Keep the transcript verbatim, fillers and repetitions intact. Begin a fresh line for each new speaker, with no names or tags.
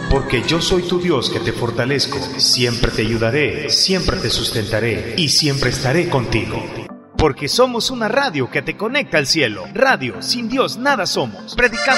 Porque yo soy tu Dios que te fortalezco, siempre te ayudaré, siempre te sustentaré y siempre estaré contigo. Porque somos una radio que te conecta al cielo. Radio, sin Dios nada somos. Predicamos